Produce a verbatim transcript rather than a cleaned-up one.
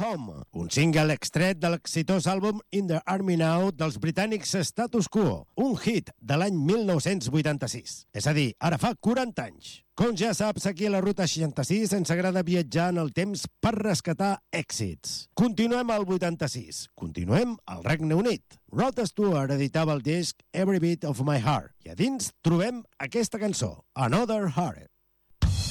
Home, un single extret de l'exitós àlbum In the Army Now dels britànics Status Quo, un hit de l'any mil nou-cents vuitanta-sis. És a dir, ara fa quaranta anys. Com ja saps, aquí a la Ruta seixanta-sis ens agrada viatjar en el temps per rescatar èxits. Continuem al vuitanta-sis. Continuem al Regne Unit. Rod Stewart editava el disc Every Beat of My Heart i a dins trobem aquesta cançó, Another Heart.